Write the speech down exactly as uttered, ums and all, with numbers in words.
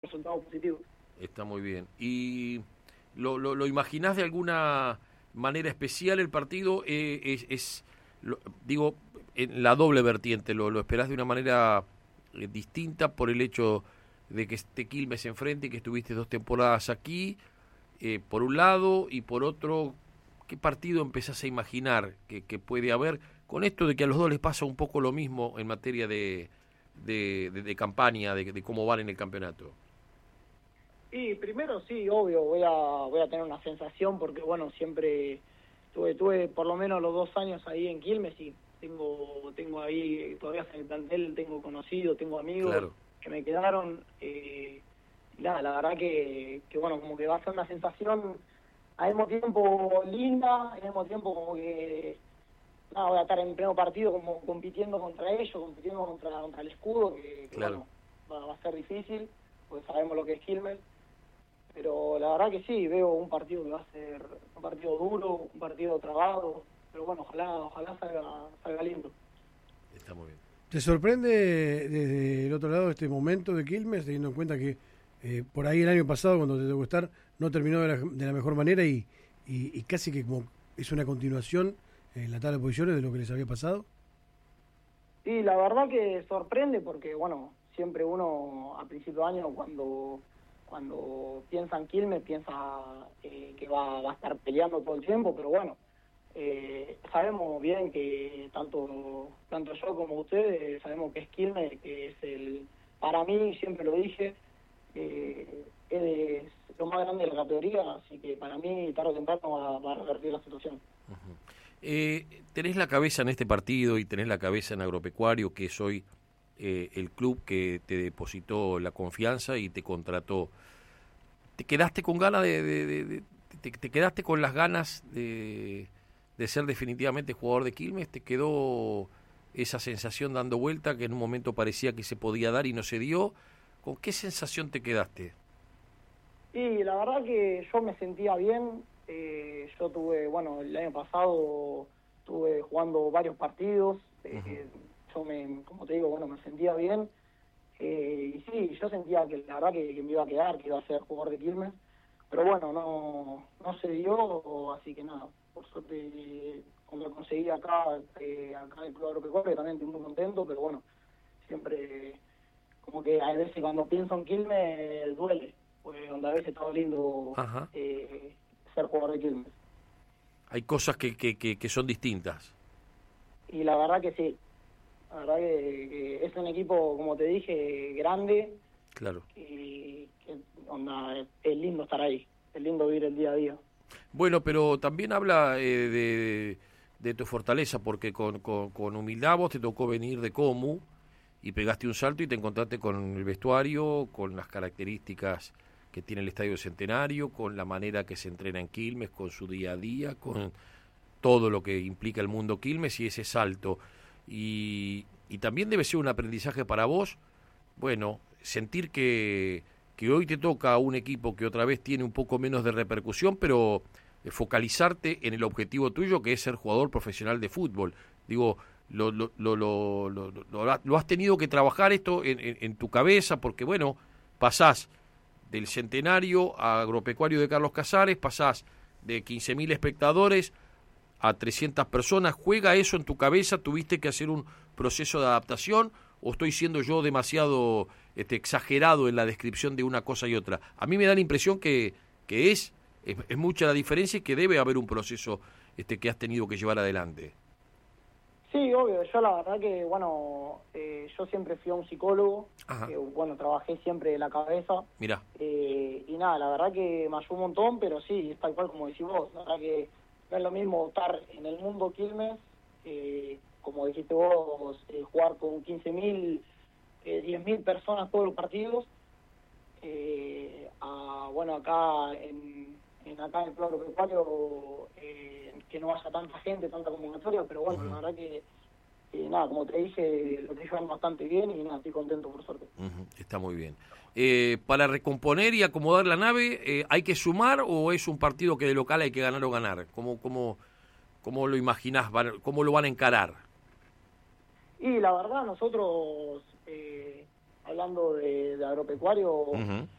resultados positivos. Está muy bien. ¿Y lo, lo, lo imaginás de alguna manera especial el partido? Eh, es, es lo, digo, en la doble vertiente, ¿lo, lo esperás de una manera eh, distinta por el hecho de que esté Quilmes enfrente y que estuviste dos temporadas aquí, eh, por un lado, y por otro, ¿qué partido empezás a imaginar que, que puede haber con esto de que a los dos les pasa un poco lo mismo en materia de, de, de, de campaña, de, de cómo van en el campeonato? Y primero sí, obvio, voy a voy a tener una sensación porque, bueno, siempre tuve tuve por lo menos los dos años ahí en Quilmes y tengo tengo ahí, todavía en el plantel, tengo conocidos, tengo amigos Claro. que me quedaron. Eh, y nada, la verdad que, que, bueno, como que va a ser una sensación al mismo tiempo linda, al mismo tiempo como que, nada, voy a estar en pleno partido como compitiendo contra ellos, compitiendo contra, contra el escudo, que, que Claro. bueno, va, va a ser difícil, porque sabemos lo que es Quilmes. Pero la verdad que sí, veo un partido que va a ser un partido duro, un partido trabado, pero bueno, ojalá ojalá salga, salga lindo. Está muy bien. ¿Te sorprende desde el otro lado este momento de Quilmes, teniendo en cuenta que eh, por ahí el año pasado, cuando te tocó estar, no terminó de la, de la mejor manera y, y, y casi que como es una continuación en la tabla de posiciones de lo que les había pasado? Y la verdad que sorprende porque, bueno, siempre uno a principio de año cuando... cuando piensa en Quilmes piensa eh, que va, va a estar peleando todo el tiempo, pero bueno, eh, sabemos bien que tanto tanto yo como ustedes sabemos que es Quilmes, que es el, para mí, siempre lo dije, eh, es lo más grande de la categoría, así que para mí tarde o temprano va, va a revertir la situación. Uh-huh. eh, tenés la cabeza en este partido y tenés la cabeza en Agropecuario, que es hoy eh, el club que te depositó la confianza y te contrató. ¿Te quedaste con ganas de, de, de, de te, te quedaste con las ganas de, de ser definitivamente jugador de Quilmes? ¿Te quedó esa sensación dando vuelta que en un momento parecía que se podía dar y no se dio? ¿Con qué sensación te quedaste? Y la verdad que yo me sentía bien. Eh, yo tuve, bueno, el año pasado estuve jugando varios partidos. Eh, uh-huh. Yo, me, como te digo, bueno, me sentía bien. Eh, y sí, yo sentía que la verdad que, que me iba a quedar, que iba a ser jugador de Quilmes, pero bueno, no no se dio, así que nada, por suerte cuando lo conseguí acá, eh, acá en el Club Agropecuario también estoy muy contento, pero bueno, siempre como que a veces cuando pienso en Quilmes duele, porque donde a veces estaba lindo eh, ser jugador de Quilmes. Hay cosas que, que, que, que son distintas. Y la verdad que sí. La verdad que, que es un equipo, como te dije, grande. Claro. Y que, onda, es, es lindo estar ahí, es lindo vivir el día a día. Bueno, pero también habla eh, de, de tu fortaleza, porque con, con, con humildad vos te tocó venir de Comu y pegaste un salto y te encontraste con el vestuario, con las características que tiene el Estadio Centenario, con la manera que se entrena en Quilmes, con su día a día, con todo lo que implica el mundo Quilmes y ese salto. Y, y también debe ser un aprendizaje para vos, bueno, sentir que, que hoy te toca a un equipo que otra vez tiene un poco menos de repercusión, pero focalizarte en el objetivo tuyo, que es ser jugador profesional de fútbol. Digo, lo, lo, lo, lo, lo, lo, lo has tenido que trabajar esto en, en, en tu cabeza, porque bueno, pasás del Centenario a Agropecuario de Carlos Casares, pasás de quince mil espectadores a trescientas personas. ¿Juega eso en tu cabeza? ¿Tuviste que hacer un proceso de adaptación? ¿O estoy siendo yo demasiado este, exagerado en la descripción de una cosa y otra? A mí me da la impresión que, que es, es, es mucha la diferencia y que debe haber un proceso este, que has tenido que llevar adelante. Sí, obvio. Yo la verdad que, bueno, eh, yo siempre fui a un psicólogo. Que, bueno, trabajé siempre de la cabeza. Mirá. Eh, y nada, la verdad que me ayudó un montón, pero sí, es tal cual como decís vos. La verdad que no es lo mismo estar en el mundo Quilmes, eh, como dijiste vos, eh, jugar con quince mil, eh, diez mil personas todos los partidos, eh, a, bueno, acá en, en acá en el Club Agropecuario, eh, que no haya tanta gente, tanta convocatoria, pero bueno, uh-huh. La verdad que, eh, nada, como te dije, lo estoy llevando bastante bien y nada, estoy contento por suerte. Uh-huh. Está muy bien. Eh, para recomponer y acomodar la nave, eh, ¿hay que sumar o es un partido que de local hay que ganar o ganar? ¿Cómo, cómo, cómo lo imaginás? ¿Cómo lo van a encarar? Y la verdad, nosotros, eh, hablando de, de agropecuario, Ujú.